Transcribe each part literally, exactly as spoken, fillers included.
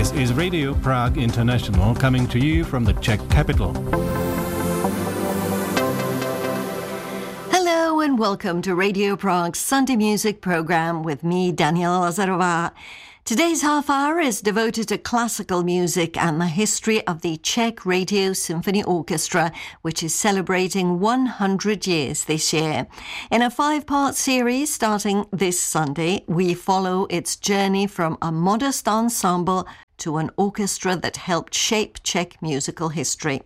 This is Radio Prague International coming to you from the Czech capital. Hello and welcome to Radio Prague's Sunday Music Programme with me, Daniela Lazarová. Today's half hour is devoted to classical music and the history of the Czech Radio Symphony Orchestra, which is celebrating one hundred years this year. In a five-part series starting this Sunday, we follow its journey from a modest ensemble to an orchestra that helped shape Czech musical history.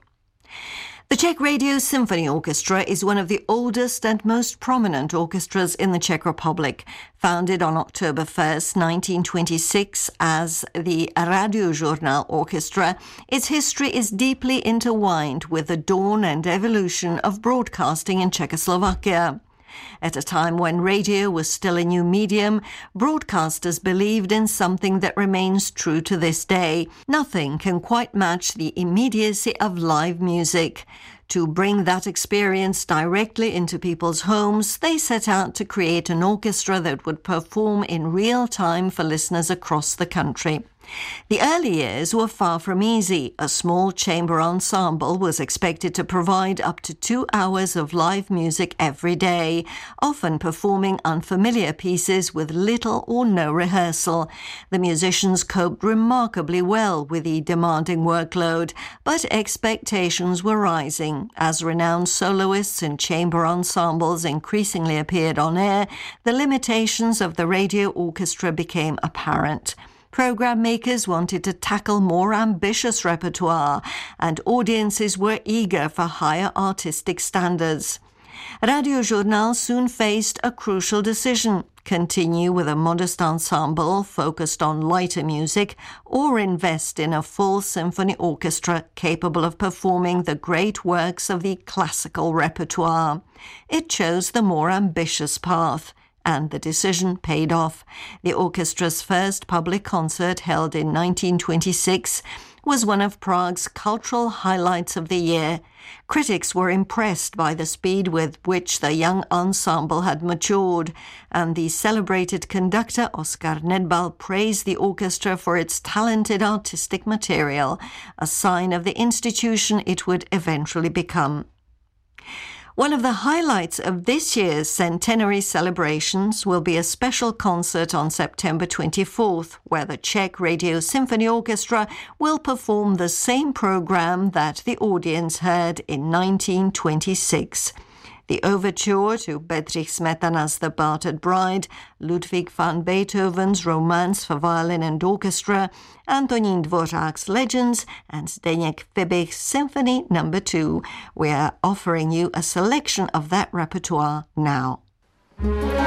The Czech Radio Symphony Orchestra is one of the oldest and most prominent orchestras in the Czech Republic. Founded on October first, nineteen twenty-six as the Radiožurnál Orchestra, its history is deeply intertwined with the dawn and evolution of broadcasting in Czechoslovakia. At a time when radio was still a new medium, broadcasters believed in something that remains true to this day. Nothing can quite match the immediacy of live music. To bring that experience directly into people's homes, they set out to create an orchestra that would perform in real time for listeners across the country. The early years were far from easy. A small chamber ensemble was expected to provide up to two hours of live music every day, often performing unfamiliar pieces with little or no rehearsal. The musicians coped remarkably well with the demanding workload, but expectations were rising. As renowned soloists and chamber ensembles increasingly appeared on air, the limitations of the radio orchestra became apparent. Program makers wanted to tackle more ambitious repertoire, and audiences were eager for higher artistic standards. Radiožurnál soon faced a crucial decision: continue with a modest ensemble focused on lighter music, or invest in a full symphony orchestra capable of performing the great works of the classical repertoire. It chose the more ambitious path. And the decision paid off. The orchestra's first public concert, held in nineteen twenty-six, was one of Prague's cultural highlights of the year. Critics were impressed by the speed with which the young ensemble had matured, and the celebrated conductor Oskar Nedbal praised the orchestra for its talented artistic material, a sign of the institution it would eventually become. One of the highlights of this year's centenary celebrations will be a special concert on September twenty-fourth, where the Czech Radio Symphony Orchestra will perform the same program that the audience heard in nineteen twenty-six. The overture to Bedřich Smetana's The Battered Bride, Ludwig van Beethoven's Romance for Violin and Orchestra, Antonín Dvořák's Legends, and Zdeněk Fibich's Symphony Number Two. We are offering you a selection of that repertoire now.